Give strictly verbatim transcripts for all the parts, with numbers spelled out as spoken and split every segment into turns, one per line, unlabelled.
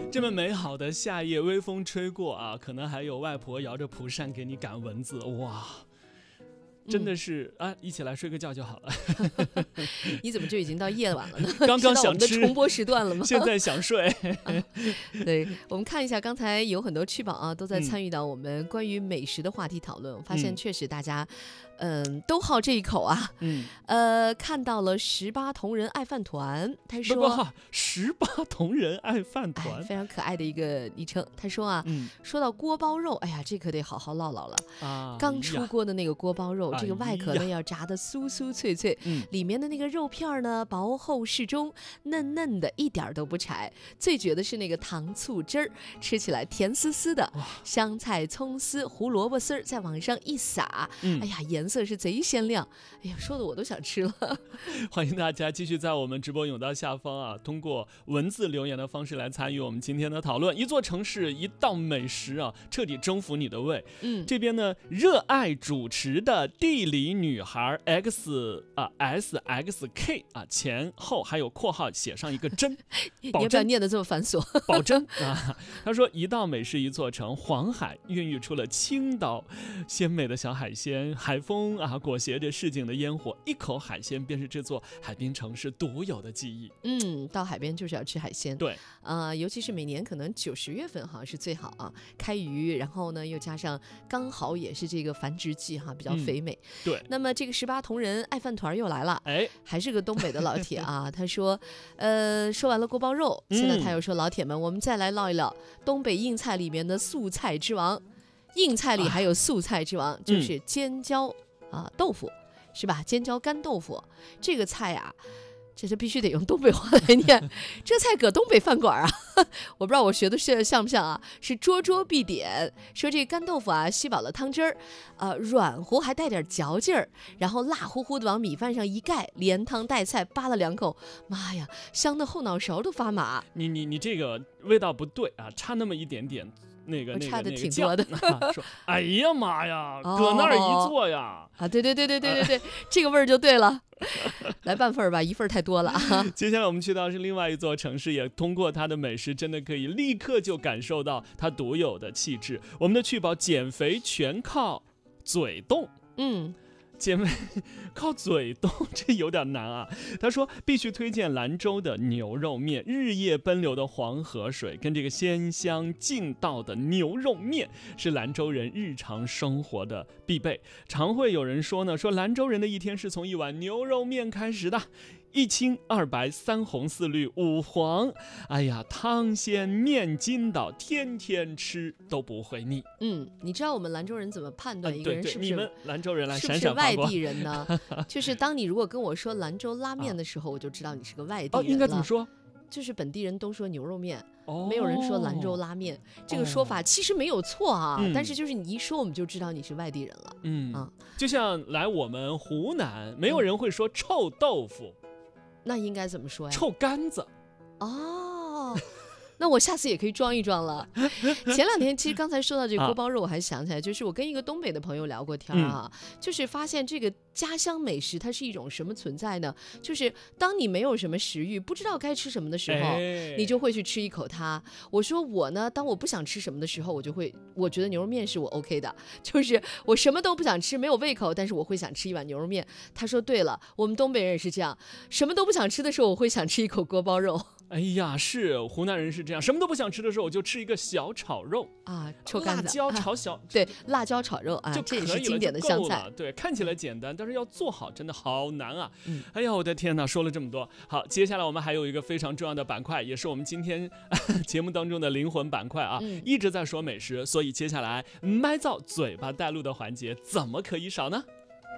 这么美好的夏夜，微风吹过啊，可能还有外婆摇着蒲扇给你赶蚊子，哇！真的是、嗯、啊，一起来睡个觉就好了。
你怎么就已经到夜晚了呢？
刚刚想吃，
我们的重播时段了吗？
现在想睡。
啊、对，我们看一下，刚才有很多翅膀啊，都在参与到我们关于美食的话题讨论。我、嗯、发现确实大家，嗯、呃，都好这一口啊。嗯，呃，看到了十八铜人爱饭团，他说
十八铜人爱饭团、
哎，非常可爱的一个昵称。他说啊、嗯，说到锅包肉，哎呀，这可得好好唠唠了啊。刚出锅的那个锅包肉。这个外壳呢要炸得酥酥脆脆、嗯，里面的那个肉片呢薄厚适中，嫩嫩的，一点都不柴。最绝的是那个糖醋汁儿，吃起来甜丝丝的，香菜、葱丝、胡萝卜丝儿在往上一撒、嗯，哎呀，颜色是贼鲜亮。哎呀，说的我都想吃了。
欢迎大家继续在我们直播甬道下方啊，通过文字留言的方式来参与我们今天的讨论。一座城市，一道美食啊，彻底征服你的胃。嗯，这边呢，热爱主持的地理女孩 X 啊 S X K 啊，前后还有括号写上一个真，
你要不要念得这么繁琐？
保真啊！他说一道美食一座城，黄海孕育出了青岛鲜美的小海鲜，海风啊裹挟着市井的烟火，一口海鲜便是这座海滨城市独有的记忆。
嗯，到海边就是要吃海鲜。
对，
呃，尤其是每年可能九十月份哈是最好啊，开渔，然后呢又加上刚好也是这个繁殖季哈，比较肥美。嗯，
对。
那么这个十八铜人爱饭团又来了，哎，还是个东北的老铁啊。他说，呃，说完了锅包肉，现在他又说，老铁们，我们再来唠一唠东北硬菜里面的素菜之王。硬菜里还有素菜之王，啊、就是尖椒、嗯、啊豆腐，是吧？尖椒干豆腐这个菜啊。这是必须得用东北话来念，这菜搁东北饭馆啊，我不知道我学的是像不像啊？是桌桌必点。说这个干豆腐啊，吸饱了汤汁儿，呃，软乎还带点嚼劲儿，然后辣乎乎的往米饭上一盖，连汤带菜扒了两口，妈呀，香的后脑勺都发麻。
你你你这个味道不对啊，差那么一点点。那个
我差的挺多的，
那个啊、说哎呀妈呀，哦、搁那儿一坐呀，
啊，对对对对对对对，呃、这个味儿就对了。来半份吧，一份太多了啊。
接下来我们去到是另外一座城市，也通过它的美食，真的可以立刻就感受到它独有的气质。我们的趣宝减肥全靠嘴动，嗯。减肥靠嘴动，这有点难啊。他说必须推荐兰州的牛肉面，日夜奔流的黄河水跟这个鲜香劲道的牛肉面是兰州人日常生活的必备。常会有人说呢，说兰州人的一天是从一碗牛肉面开始的。一青二白三红四绿五黄，哎呀，汤鲜面筋道，天天吃都不会腻。
嗯，你知道我们兰州人怎么判断一个人是不是、
呃、对对你们兰州人来闪闪
是不是外地人呢？就是当你如果跟我说兰州拉面的时候，啊、我就知道你是个外地人了。
哦，应该怎么说？
就是本地人都说牛肉面，哦、没有人说兰州拉面。这个说法其实没有错啊，哦、但是就是你一说，我们就知道你是外地人了。
嗯啊，就像来我们湖南，没有人会说臭豆腐。嗯，
那应该怎么说呀？
臭干子。
哦，那我下次也可以装一装了。前两天其实刚才说到这个锅包肉，我还想起来，就是我跟一个东北的朋友聊过天啊，嗯、就是发现这个家乡美食它是一种什么存在呢？就是当你没有什么食欲，不知道该吃什么的时候，哎、你就会去吃一口它。我说我呢，当我不想吃什么的时候，我就会，我觉得牛肉面是我 OK 的，就是我什么都不想吃，没有胃口，但是我会想吃一碗牛肉面。他说对了，我们东北人也是这样，什么都不想吃的时候，我会想吃一口锅包肉。
哎呀，是湖南人是这样，什么都不想吃的时候，我就吃一个小炒肉
啊，臭干子，
辣椒炒小，啊、
对，辣椒炒肉啊，这也是经典的湘菜。
对，看起来简单，但是要做好真的好难啊！嗯、哎呀，我的天哪，说了这么多，好，接下来我们还有一个非常重要的板块，也是我们今天节目当中的灵魂板块啊，嗯、一直在说美食，所以接下来麦造嘴巴带路的环节怎么可以少呢？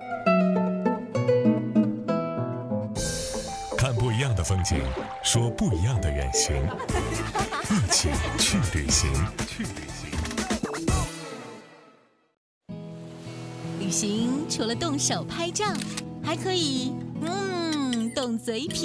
看不一样的风景，说不一样的远行，一起去旅行。去旅行。
旅行除了动手拍照，还可以嗯动嘴品。